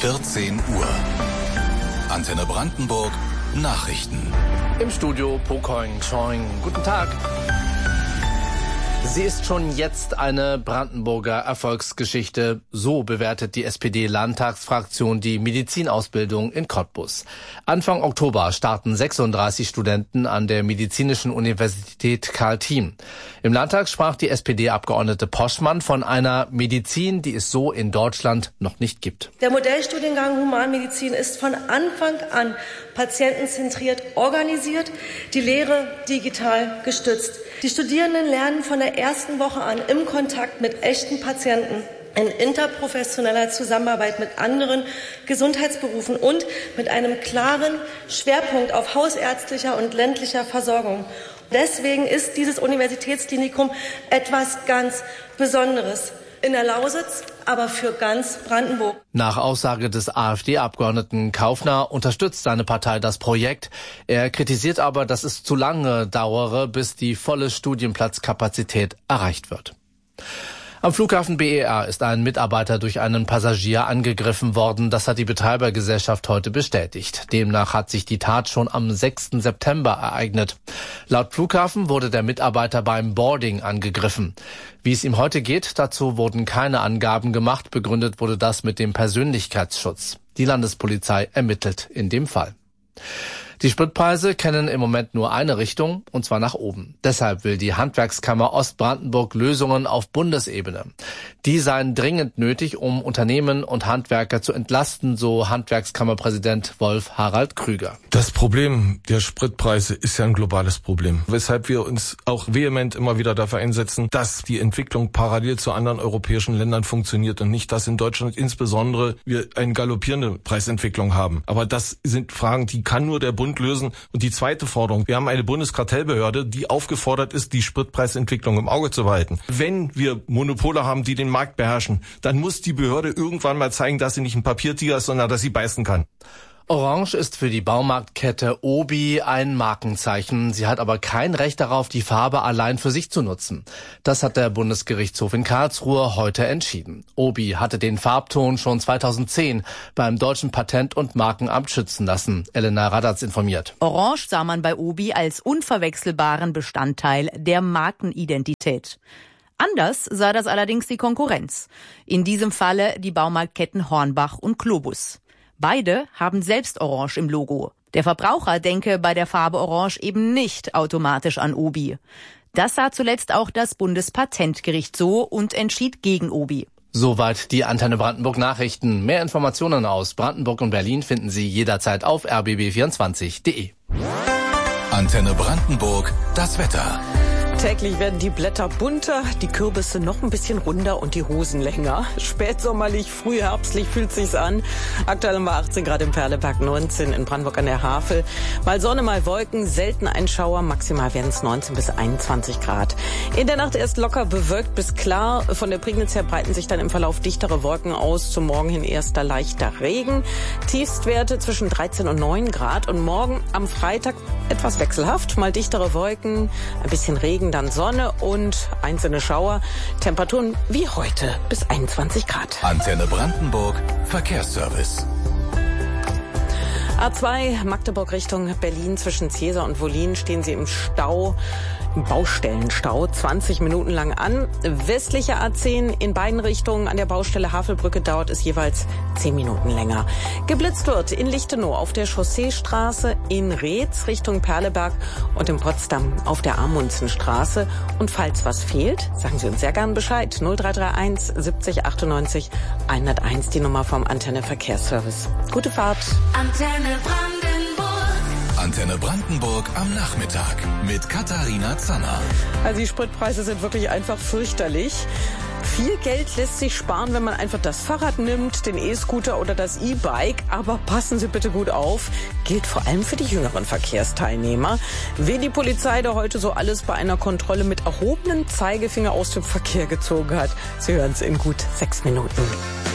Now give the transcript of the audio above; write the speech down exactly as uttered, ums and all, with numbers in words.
vierzehn Uhr. Antenne Brandenburg Nachrichten. Im Studio Pokoing Choing. Guten Tag. Sie ist schon jetzt eine Brandenburger Erfolgsgeschichte. So bewertet die S P D-Landtagsfraktion die Medizinausbildung in Cottbus. Anfang Oktober starten sechsunddreißig Studenten an der Medizinischen Universität Karl-Thiem. Im Landtag sprach die S P D-Abgeordnete Poschmann von einer Medizin, die es so in Deutschland noch nicht gibt. Der Modellstudiengang Humanmedizin ist von Anfang an patientenzentriert organisiert, die Lehre digital gestützt. Die Studierenden lernen von der ersten Woche an im Kontakt mit echten Patienten, in interprofessioneller Zusammenarbeit mit anderen Gesundheitsberufen und mit einem klaren Schwerpunkt auf hausärztlicher und ländlicher Versorgung. Deswegen ist dieses Universitätsklinikum etwas ganz Besonderes. In der Lausitz, aber für ganz Brandenburg. Nach Aussage des AfD-Abgeordneten Kaufner unterstützt seine Partei das Projekt. Er kritisiert aber, dass es zu lange dauere, bis die volle Studienplatzkapazität erreicht wird. Am Flughafen B E R ist ein Mitarbeiter durch einen Passagier angegriffen worden. Das hat die Betreibergesellschaft heute bestätigt. Demnach hat sich die Tat schon am sechsten September ereignet. Laut Flughafen wurde der Mitarbeiter beim Boarding angegriffen. Wie es ihm heute geht, dazu wurden keine Angaben gemacht. Begründet wurde das mit dem Persönlichkeitsschutz. Die Landespolizei ermittelt in dem Fall. Die Spritpreise kennen im Moment nur eine Richtung, und zwar nach oben. Deshalb will die Handwerkskammer Ostbrandenburg Lösungen auf Bundesebene. Die seien dringend nötig, um Unternehmen und Handwerker zu entlasten, so Handwerkskammerpräsident Wolf Harald Krüger. Das Problem der Spritpreise ist ja ein globales Problem, weshalb wir uns auch vehement immer wieder dafür einsetzen, dass die Entwicklung parallel zu anderen europäischen Ländern funktioniert und nicht, dass in Deutschland insbesondere wir eine galoppierende Preisentwicklung haben. Aber das sind Fragen, die kann nur der Bund lösen. Und die zweite Forderung, wir haben eine Bundeskartellbehörde, die aufgefordert ist, die Spritpreisentwicklung im Auge zu behalten. Wenn wir Monopole haben, die den Markt beherrschen, dann muss die Behörde irgendwann mal zeigen, dass sie nicht ein Papiertiger ist, sondern dass sie beißen kann. Orange ist für die Baumarktkette Obi ein Markenzeichen. Sie hat aber kein Recht darauf, die Farbe allein für sich zu nutzen. Das hat der Bundesgerichtshof in Karlsruhe heute entschieden. Obi hatte den Farbton schon zweitausendzehn beim Deutschen Patent- und Markenamt schützen lassen. Elena Radatz informiert. Orange sah man bei Obi als unverwechselbaren Bestandteil der Markenidentität. Anders sah das allerdings die Konkurrenz. In diesem Falle die Baumarktketten Hornbach und Globus. Beide haben selbst Orange im Logo. Der Verbraucher denke bei der Farbe Orange eben nicht automatisch an Obi. Das sah zuletzt auch das Bundespatentgericht so und entschied gegen Obi. Soweit die Antenne Brandenburg Nachrichten. Mehr Informationen aus Brandenburg und Berlin finden Sie jederzeit auf r b b vierundzwanzig punkt de. Antenne Brandenburg, das Wetter. Täglich werden die Blätter bunter, die Kürbisse noch ein bisschen runder und die Hosen länger. Spätsommerlich, frühherbstlich fühlt sich's an. Aktuell haben wir achtzehn Grad im Perleberg, neunzehn in Brandenburg an der Havel. Mal Sonne, mal Wolken, selten ein Schauer, maximal werden es neunzehn bis einundzwanzig Grad. In der Nacht erst locker bewölkt bis klar. Von der Prignitz her breiten sich dann im Verlauf dichtere Wolken aus. Zum Morgen hin erster leichter Regen. Tiefstwerte zwischen dreizehn und neun Grad. Und morgen am Freitag etwas wechselhaft. Mal dichtere Wolken, ein bisschen Regen, dann Sonne und einzelne Schauer. Temperaturen wie heute bis einundzwanzig Grad. Antenne Brandenburg, Verkehrsservice. A zwei Magdeburg Richtung Berlin zwischen Ziesa und Wollin stehen Sie im Stau, im Baustellenstau, zwanzig Minuten lang an. Westliche A zehn in beiden Richtungen an der Baustelle Havelbrücke dauert es jeweils zehn Minuten länger. Geblitzt wird in Lichtenau auf der Chausseestraße, in Reetz Richtung Perleberg und in Potsdam auf der Amundsenstraße. Und falls was fehlt, sagen Sie uns sehr gern Bescheid. null drei drei eins siebzig achtundneunzig hunderteins, die Nummer vom Antenne Verkehrsservice. Gute Fahrt. Antenne Brandenburg. Antenne Brandenburg am Nachmittag mit Katharina Zanner. Also die Spritpreise sind wirklich einfach fürchterlich. Viel Geld lässt sich sparen, wenn man einfach das Fahrrad nimmt, den E-Scooter oder das E-Bike. Aber passen Sie bitte gut auf. Gilt vor allem für die jüngeren Verkehrsteilnehmer. Wen die Polizei da heute so alles bei einer Kontrolle mit erhobenem Zeigefinger aus dem Verkehr gezogen hat. Sie hören es in gut sechs Minuten.